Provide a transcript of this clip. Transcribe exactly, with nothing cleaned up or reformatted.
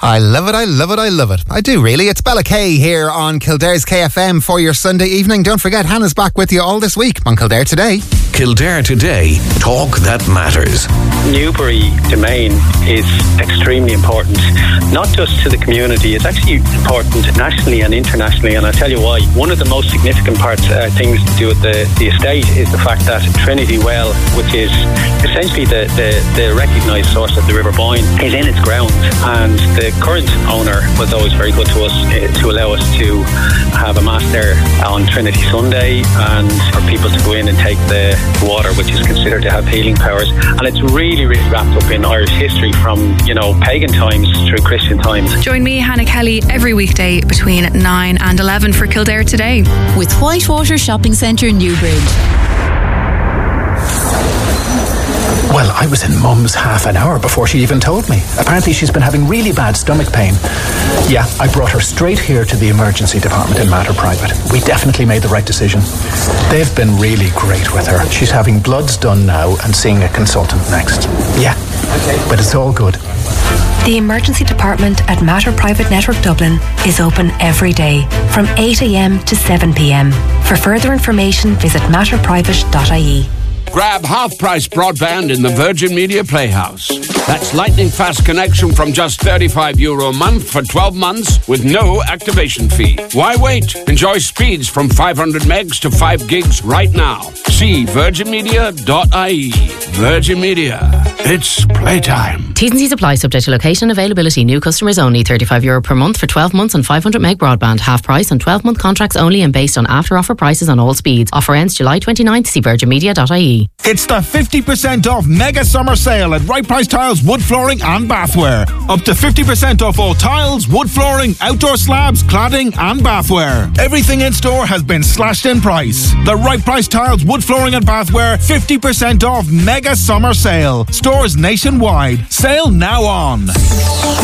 I love it, I love it, I love it. I do really. It's Bella Kay here on Kildare's K F M for your Sunday evening. Don't forget, Hannah's back with you all this week on Kildare Today. Kildare Today, talk that matters. Newbury Domain is extremely important, not just to the community, it's actually important nationally and internationally, and I'll tell you why. One of the most significant parts, uh, things to do with the, the estate is the fact that Trinity Well, which is essentially the, the, the recognised source of the River Boyne, is in its grounds, and the current owner was always very good to us uh, to allow us to have a mass there on Trinity Sunday and for people to go in and take the water, which is considered to have healing powers, and it's really really wrapped up in Irish history from, you know, pagan times through Christian times. Join me, Hannah Kelly, every weekday between nine and eleven for Kildare Today with Whitewater Shopping Centre, Newbridge. Well, I was in Mum's half an hour before she even told me. Apparently she's been having really bad stomach pain. Yeah, I brought her straight here to the emergency department in Mater Private. We definitely made the right decision. They've been really great with her. She's having bloods done now and seeing a consultant next. Yeah, but it's all good. The emergency department at Mater Private Network Dublin is open every day from eight a.m. to seven p.m. For further information, visit matter private dot I E. Grab half-price broadband in the Virgin Media Playhouse. That's lightning-fast connection from just thirty-five euro a month for twelve months with no activation fee. Why wait? Enjoy speeds from five hundred megs to five gigs right now. See virgin media dot I E. Virgin Media. It's playtime. T's and C's apply, subject to location and availability. New customers only. thirty-five euro per month for twelve months and five hundred meg broadband. Half price on twelve month contracts only and based on after-offer prices on all speeds. Offer ends July twenty-ninth. See virgin media dot I E. It's the fifty percent off mega summer sale at Right Price Tiles, wood flooring and bathware. Up to fifty percent off all tiles, wood flooring, outdoor slabs, cladding and bathware. Everything in store has been slashed in price. The Right Price Tiles, wood flooring and bathware, fifty percent off mega summer sale. Stores nationwide. Sale now on.